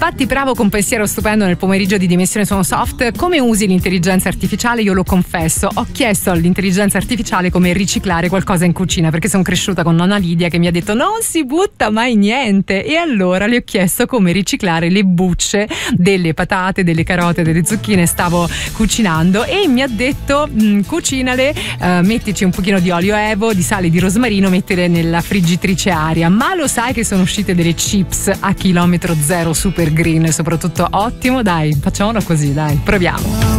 Infatti, bravo con pensiero stupendo nel pomeriggio di Dimensione Sono Soft. Come usi l'intelligenza artificiale? Io lo confesso, ho chiesto all'intelligenza artificiale come riciclare qualcosa in cucina, perché sono cresciuta con nonna Lidia che mi ha detto non si butta mai niente, e allora le ho chiesto come riciclare le bucce delle patate, delle carote, delle zucchine. Stavo cucinando e mi ha detto cucinale, mettici un pochino di olio Evo, di sale, di rosmarino, mettere nella friggitrice aria. Ma lo sai che sono uscite delle chips a chilometro zero super green e soprattutto ottimo? Dai, facciamolo così, dai, proviamo.